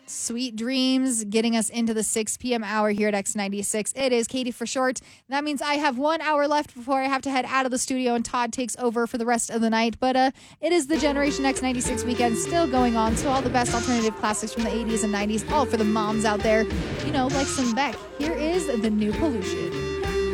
Sweet dreams, getting us into the 6 p.m. hour here at X96. It is Katie for short. That means I have 1 hour left before I have to head out of the studio and Todd takes over for the rest of the night. But it is the Generation X96 weekend still going on, so all the best alternative classics from the 80s and 90s, all for the moms out there. You know, like some Beck. Here is The New Pollution.